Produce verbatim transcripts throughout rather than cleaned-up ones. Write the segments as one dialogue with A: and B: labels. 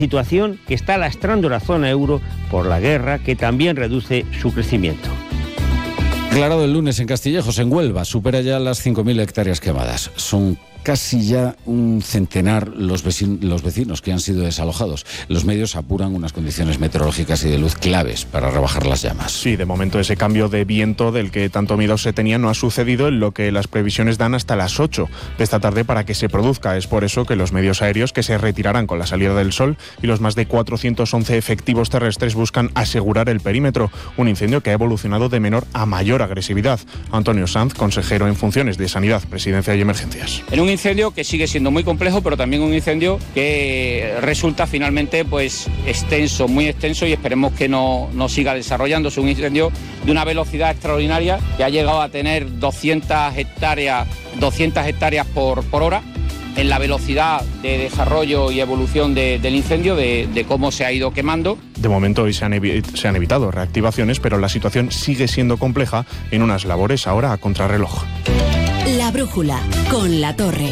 A: situación que está lastrando la zona euro por la guerra, que también reduce su crecimiento.
B: Declarado el lunes en Castillejos, en Huelva, supera ya las cinco mil hectáreas quemadas. Son casi ya un centenar los vecinos, los vecinos que han sido desalojados. Los medios apuran unas condiciones meteorológicas y de luz claves para rebajar las llamas.
C: Sí, de momento ese cambio de viento del que tanto miedo se tenía no ha sucedido, en lo que las previsiones dan hasta las ocho de esta tarde para que se produzca. Es por eso que los medios aéreos, que se retirarán con la salida del sol, y los más de cuatrocientos once efectivos terrestres buscan asegurar el perímetro. Un incendio que ha evolucionado de menor a mayor agresividad. Antonio Sanz, consejero en funciones de Sanidad, Presidencia y Emergencias.
D: En un incendio que sigue siendo muy complejo, pero también un incendio que resulta finalmente pues extenso, muy extenso, y esperemos que no, no siga desarrollándose. Un incendio de una velocidad extraordinaria que ha llegado a tener doscientas hectáreas, doscientas hectáreas por, por hora, en la velocidad de desarrollo y evolución de, del incendio, de, de cómo se ha ido quemando.
C: De momento hoy se han, evi- se han evitado reactivaciones, pero la situación sigue siendo compleja en unas labores ahora a contrarreloj.
E: La brújula, con La Torre.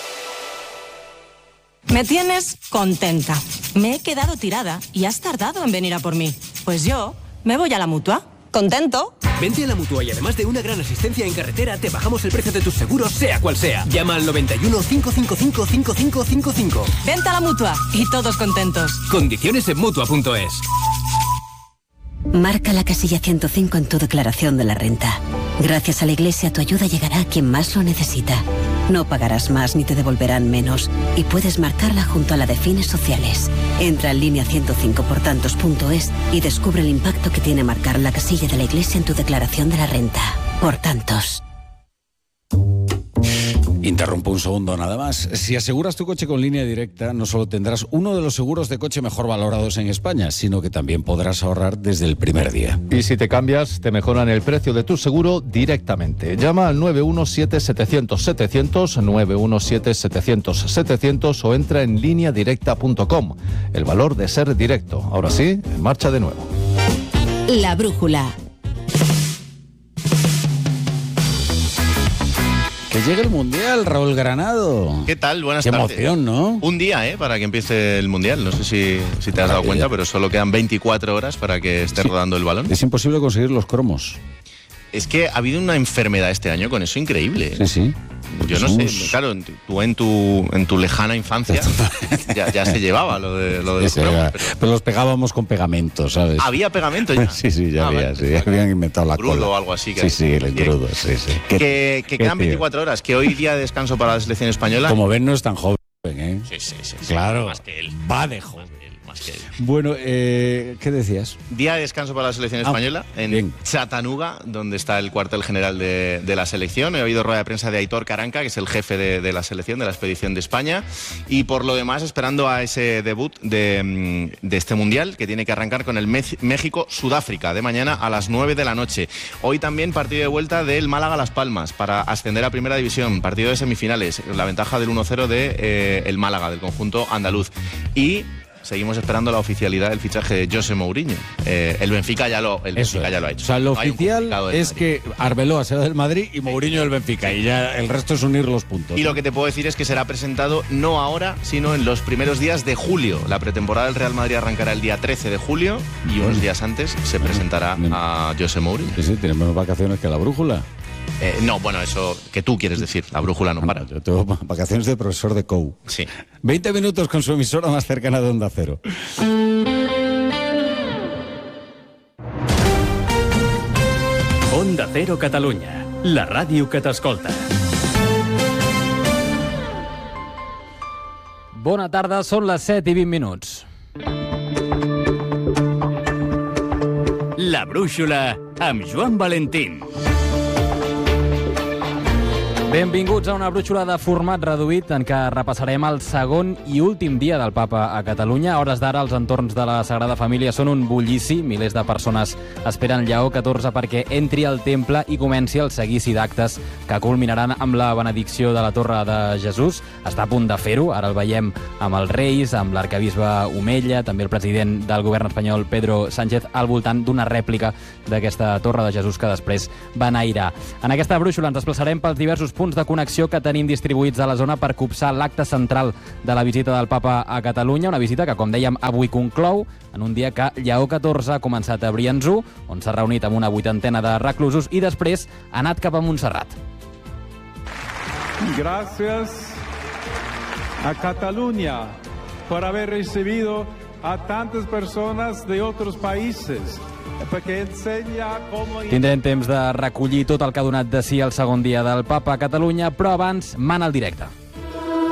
F: Me tienes contenta. Me he quedado tirada y has tardado en venir a por mí. Pues yo me voy a la Mutua. ¿Contento?
G: Vente a la Mutua y además de una gran asistencia en carretera, te bajamos el precio de tus seguros, sea cual sea. Llama al noventa y uno, cinco cinco cinco, cinco cinco cinco cinco.
F: Vente a la Mutua y todos contentos.
G: Condiciones en Mutua punto es.
E: Marca la casilla ciento cinco en tu declaración de la renta. Gracias a la Iglesia, tu ayuda llegará a quien más lo necesita. No pagarás más ni te devolverán menos. Y puedes marcarla junto a la de fines sociales. Entra en línea ciento cinco por tantos punto es y descubre el impacto que tiene marcar la casilla de la Iglesia en tu declaración de la renta. Por tantos.
B: Interrumpo un segundo nada más. Si aseguras tu coche con Línea Directa, no solo tendrás uno de los seguros de coche mejor valorados en España, sino que también podrás ahorrar desde el primer día.
H: Y si te cambias, te mejoran el precio de tu seguro directamente. Llama al nueve uno siete, setecientos, setecientos, nueve uno siete, setecientos, setecientos o entra en línea directa punto com. El valor de ser directo. Ahora sí, en marcha de nuevo.
E: La brújula.
B: Que llegue el Mundial, Raúl Granado.
I: ¿Qué tal? Buenas
B: Qué
I: tardes.
B: Qué emoción, ¿no?
I: Un día, ¿eh? Para que empiece el Mundial. No sé si, si te has dado cuenta, pero solo quedan veinticuatro horas para que esté sí. rodando el balón.
B: Es imposible conseguir los cromos.
I: Es que ha habido una enfermedad este año con eso increíble.
B: Sí, sí.
I: Yo no sé, claro, tú en tu en tu lejana infancia ya, ya se llevaba lo de, lo de los
B: sí,
I: cromos.
B: Pero... pero los pegábamos con pegamento, ¿sabes?
I: ¿Había pegamento ya?
B: Sí, sí, ya
I: ah,
B: había,
I: vale.
B: sí, habían inventado la
I: Crudo
B: cola.
I: o algo así. Que
B: sí, sí, el engrudo, sí, sí.
I: Que, que, que quedan veinticuatro horas, que hoy día de descanso para la selección española.
B: Como ven, no es tan joven, ¿eh?
I: Sí, sí, sí.
B: Claro,
I: más que él.
B: Va de joven. Bueno, eh, ¿qué decías?
I: Día de descanso para la selección
B: ah,
I: española en
B: bien.
I: Chattanooga, donde está el cuartel general de, de la selección. He oído rueda de prensa de Aitor Caranca, que es el jefe de, de la selección, de la expedición de España. Y por lo demás, esperando a ese debut de, de este Mundial, que tiene que arrancar con el México-Sudáfrica de mañana a las nueve de la noche. Hoy también partido de vuelta del Málaga-Las Palmas para ascender a Primera División. Partido de semifinales. La ventaja del uno cero de eh, el Málaga, del conjunto andaluz. Y seguimos esperando la oficialidad del fichaje de José Mourinho. Eh, el Benfica ya lo, el Benfica ya lo ha hecho.
B: O sea, lo
I: no
B: oficial es que Arbeloa será del Madrid y Mourinho del Benfica. Y ya el resto es unir los puntos.
I: Y lo que te puedo decir es que será presentado no ahora, sino en los primeros días de julio. La pretemporada del Real Madrid arrancará el día trece de julio y unos días antes se presentará a José Mourinho.
B: Sí, sí, tiene menos vacaciones que la brújula.
I: Eh, no, bueno, eso que tú quieres decir, la brújula no para.
B: Yo tengo vacaciones de profesor de C O U.
I: Sí.
B: veinte minutos con su emisora más cercana de Onda Cero.
J: Onda Cero Catalunya, la ràdio que t'escolta.
K: Bona tarda, són les set i vint minuts.
J: La brúixola amb Joan Valentín.
K: Benvinguts a una brúixola de format reduït en què repassarem el segon i últim dia del Papa a Catalunya. A hores d'ara, els entorns de la Sagrada Família són un bullici. Milers de persones esperen Lleó catorze perquè entri al temple i comenci el seguici d'actes que culminaran amb la benedicció de la Torre de Jesús. Està a punt de fer-ho. Ara el veiem amb els Reis, amb l'arcabisbe Omella, també el president del govern espanyol, Pedro Sánchez, al voltant d'una rèplica d'aquesta Torre de Jesús que després va enairar. En aquesta brúixola ens desplaçarem pels diversos punts de connexió que tenim distribuïts a la zona per copsar l'acte central de la visita del papa a Catalunya, una visita que, com dèiem, avui conclou en un dia que Lleó catorze ha començat a Briançó, on s'ha reunit amb una vuitantena de reclusos i després ha anat cap a Montserrat.
L: Gracias a Cataluña por haber recibido a tantas personas de otros países.
K: Tindrem temps de recollir tot el que ha donat de si el segon dia del Papa a Catalunya, però abans mana el directe.